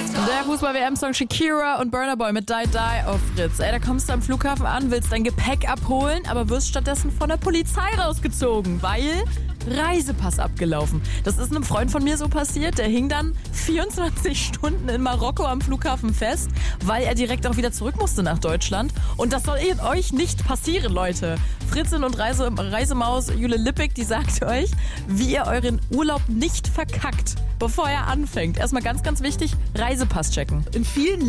Der Fußball-WM-Song Shakira und Burna Boy mit Die Die auf Fritz. Ey, da kommst du am Flughafen an, willst dein Gepäck abholen, aber wirst stattdessen von der Polizei rausgezogen, weil Reisepass abgelaufen. Das ist einem Freund von mir so passiert, der hing dann 24 Stunden in Marokko am Flughafen fest, weil er direkt auch wieder zurück musste nach Deutschland. Und das soll euch nicht passieren, Leute. Fritzin und Reisemaus Jule Lippig, die sagt euch, wie ihr euren Urlaub nicht verkackt, bevor er anfängt. Erstmal ganz, ganz wichtig, Reisepass checken. In vielen